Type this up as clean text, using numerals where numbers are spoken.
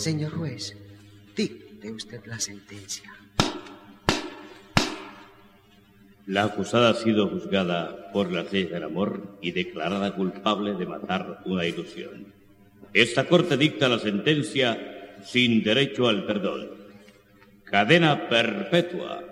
Señor juez, dicte usted la sentencia. La acusada ha sido juzgada por las leyes del amor y declarada culpable de matar una ilusión. Esta corte dicta la sentencia sin derecho al perdón. Cadena perpetua.